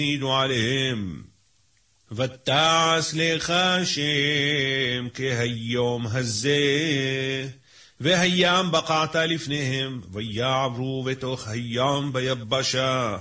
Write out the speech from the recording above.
عليهم ותעש לך השם כהיום הזה והים בקעת לפניהם ויעברו בתוך הים ביבשה